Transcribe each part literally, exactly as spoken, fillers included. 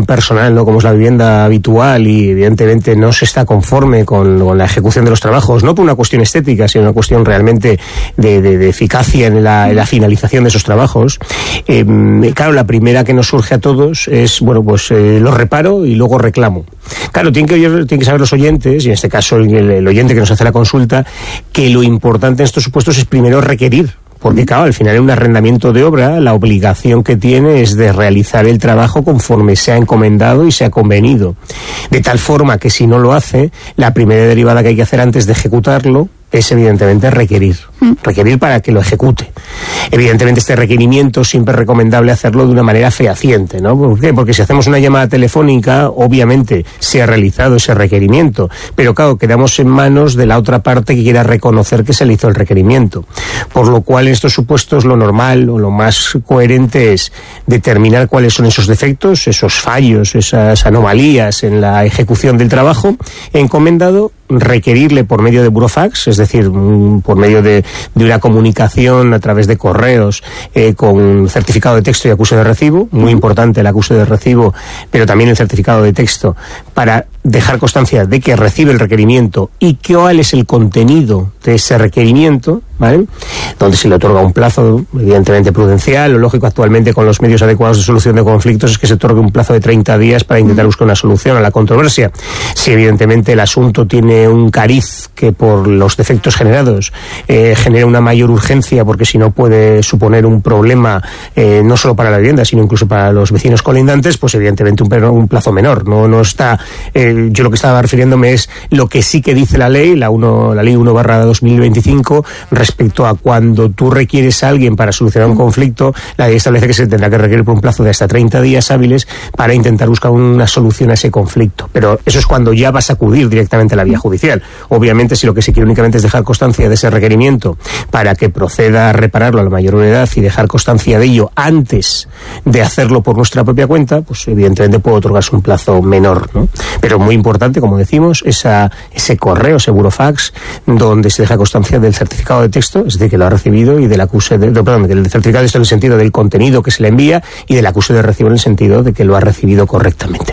personal, ¿no?, como es la vivienda habitual, y evidentemente no se está conforme con, con la ejecución de los trabajos, no por una cuestión estética, sino una cuestión realmente de, de, de eficacia en la, en la finalización de esos trabajos, eh, claro, la primera que nos surge a todos es, bueno, pues eh, lo reparo y luego reclamo. Claro, tienen que, oír, tienen que saber los oyentes, y en este caso el, el oyente que nos hace la consulta, que lo importante en estos supuestos es primero requerir. Porque, claro, al final en un arrendamiento de obra, la obligación que tiene es de realizar el trabajo conforme se ha encomendado y se ha convenido. De tal forma que si no lo hace, la primera derivada que hay que hacer antes de ejecutarlo es evidentemente requerir. Requerir para que lo ejecute. Evidentemente este requerimiento siempre es recomendable hacerlo de una manera fehaciente, ¿no? ¿Por qué? Porque si hacemos una llamada telefónica, obviamente se ha realizado ese requerimiento, pero claro, quedamos en manos de la otra parte que quiera reconocer que se le hizo el requerimiento. Por lo cual en estos supuestos lo normal o lo más coherente es determinar cuáles son esos defectos, esos fallos, esas anomalías en la ejecución del trabajo encomendado, requerirle por medio de burofax, es decir, por medio de, de una comunicación a través de correos eh, con certificado de texto y acuse de recibo, muy importante el acuse de recibo, pero también el certificado de texto, para dejar constancia de que recibe el requerimiento y cuál es el contenido de ese requerimiento, ¿vale? Donde se le otorga un plazo, evidentemente prudencial. Lo lógico actualmente con los medios adecuados de solución de conflictos es que se otorgue un plazo de treinta días para intentar buscar una solución a la controversia. Si evidentemente el asunto tiene un cariz que por los defectos generados eh, genera una mayor urgencia, porque si no puede suponer un problema eh, no solo para la vivienda, sino incluso para los vecinos colindantes, pues evidentemente un, un plazo menor. No, no está... Eh, yo lo que estaba refiriéndome es lo que sí que dice la ley, la, uno, la ley uno barra dos mil veinticinco, respecto a cuando tú requieres a alguien para solucionar un conflicto. La ley establece que se tendrá que requerir por un plazo de hasta treinta días hábiles para intentar buscar una solución a ese conflicto. Pero eso es cuando ya vas a acudir directamente a la vía judicial. Obviamente, si lo que se quiere únicamente es dejar constancia de ese requerimiento para que proceda a repararlo a la mayor brevedad y dejar constancia de ello antes de hacerlo por nuestra propia cuenta, pues evidentemente puede otorgarse un plazo menor, ¿no? Pero muy importante, como decimos, esa, ese correo, ese burofax, donde se deja constancia del certificado de texto, es decir, que lo ha recibido, y del acuse de, de perdón, del certificado de texto en el sentido del contenido que se le envía, y del acuse de recibo en el sentido de que lo ha recibido correctamente.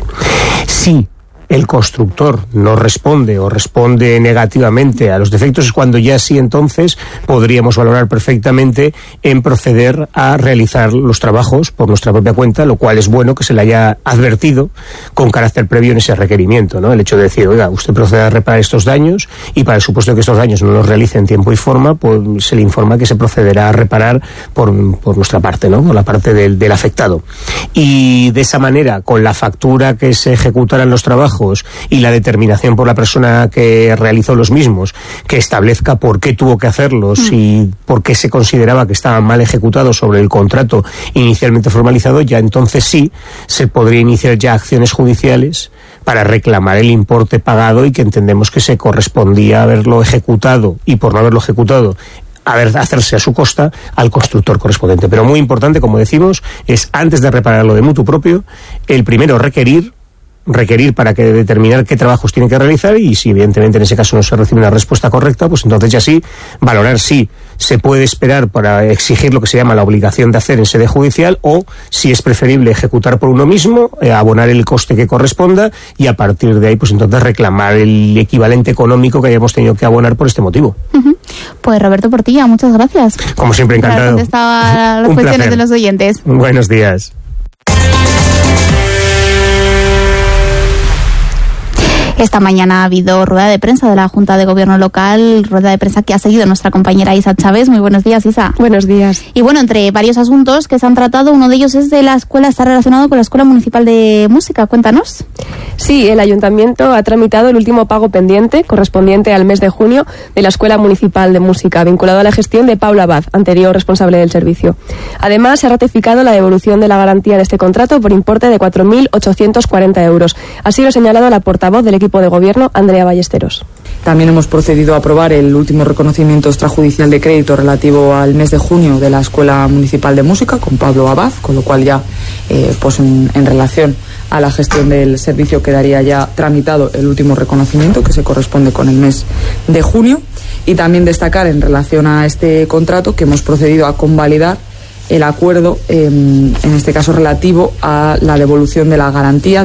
Sí. El constructor no responde o responde negativamente a los defectos, es cuando ya sí entonces podríamos valorar perfectamente en proceder a realizar los trabajos por nuestra propia cuenta, lo cual es bueno que se le haya advertido con carácter previo en ese requerimiento, ¿no? El hecho de decir, oiga, usted procede a reparar estos daños, y para el supuesto de que estos daños no los realice en tiempo y forma, pues se le informa que se procederá a reparar por, por nuestra parte, ¿no? Por la parte del, del afectado. Y de esa manera, con la factura que se ejecutarán los trabajos y la determinación por la persona que realizó los mismos, que establezca por qué tuvo que hacerlos mm. y por qué se consideraba que estaban mal ejecutados sobre el contrato inicialmente formalizado, ya entonces sí se podría iniciar ya acciones judiciales para reclamar el importe pagado, y que entendemos que se correspondía haberlo ejecutado, y por no haberlo ejecutado a ver, hacerse a su costa al constructor correspondiente. Pero muy importante, como decimos, es antes de repararlo de mutuo propio, el primero requerir requerir para que determinar qué trabajos tiene que realizar, y si evidentemente en ese caso no se recibe una respuesta correcta, pues entonces ya sí valorar si se puede esperar para exigir lo que se llama la obligación de hacer en sede judicial, o si es preferible ejecutar por uno mismo, eh, abonar el coste que corresponda, y a partir de ahí pues entonces reclamar el equivalente económico que hayamos tenido que abonar por este motivo. Uh-huh. Pues Roberto Portilla, muchas gracias. Como siempre, encantado. Por contestar a las cuestiones de los oyentes. Buenos días. Esta mañana ha habido rueda de prensa de la Junta de Gobierno Local, rueda de prensa que ha seguido nuestra compañera Isa Chávez. Muy buenos días, Isa. Buenos días. Y bueno, entre varios asuntos que se han tratado, uno de ellos es de la escuela, está relacionado con la Escuela Municipal de Música. Cuéntanos. Sí, el Ayuntamiento ha tramitado el último pago pendiente, correspondiente al mes de junio, de la Escuela Municipal de Música, vinculado a la gestión de Paula Abad, anterior responsable del servicio. Además, se ha ratificado la devolución de la garantía de este contrato por importe de cuatro mil ochocientos cuarenta euros. Así lo ha señalado la portavoz del equipo de gobierno, Andrea Ballesteros. También hemos procedido a aprobar el último reconocimiento extrajudicial de crédito relativo al mes de junio de la Escuela Municipal de Música con Pablo Abad, con lo cual ya eh, pues en, en relación a la gestión del servicio quedaría ya tramitado el último reconocimiento, que se corresponde con el mes de junio. Y también destacar en relación a este contrato que hemos procedido a convalidar el acuerdo, eh, en este caso relativo a la devolución de la garantía